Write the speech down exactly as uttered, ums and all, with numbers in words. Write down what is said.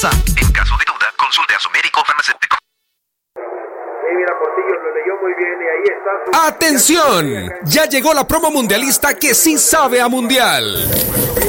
En caso de duda, consulte a su médico farmacéutico. Mira, Portillo lo leyó muy bien y ahí está su... ¡Atención! Ya llegó la promo mundialista que sí sabe a mundial.